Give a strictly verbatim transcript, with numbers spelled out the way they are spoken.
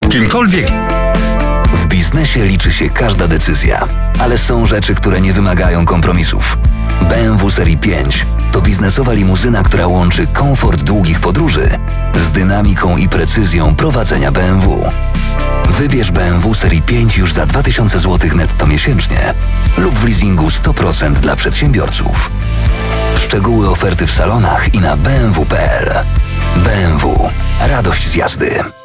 Kimkolwiek. W biznesie liczy się każda decyzja, ale są rzeczy, które nie wymagają kompromisów. B M W Serii pięć to biznesowa limuzyna, która łączy komfort długich podróży z dynamiką i precyzją prowadzenia B M W. Wybierz B M W Serii pięć już za dwa tysiące złotych netto miesięcznie lub w leasingu sto procent dla przedsiębiorców. Szczegóły oferty w salonach i na b m w kropka p l. B M W. Radość z jazdy.